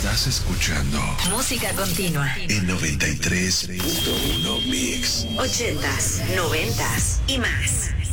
Estás escuchando Música Continua en 93.1 Mix. 80s, 90s y más.